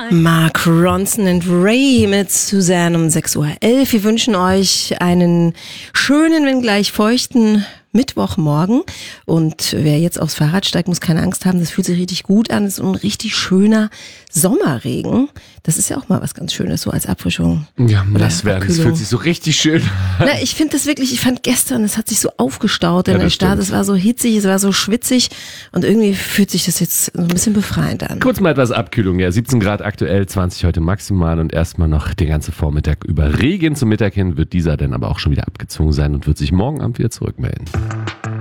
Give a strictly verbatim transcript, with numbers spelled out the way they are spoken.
Mark Ronson und Ray mit Suzanne um sechs Uhr elf. Wir wünschen euch einen schönen, wenn gleich feuchten Mittwochmorgen. Und wer jetzt aufs Fahrrad steigt, muss keine Angst haben. Das fühlt sich richtig gut an. Das ist ein richtig schöner Sommerregen. Das ist ja auch mal was ganz Schönes, so als Abfrischung. Ja, das wäre, das fühlt sich so richtig schön an. Na, ich finde das wirklich, ich fand gestern, es hat sich so aufgestaut in Ja, der das Stadt. stimmt. Es war so hitzig, es war so schwitzig und irgendwie fühlt sich das jetzt so ein bisschen befreiend an. Kurz mal etwas Abkühlung, ja, siebzehn Grad aktuell, zwanzig heute maximal und erstmal noch den ganzen Vormittag über Regen. Zum Mittag hin wird dieser dann aber auch schon wieder abgezogen sein und wird sich morgen Abend wieder zurückmelden.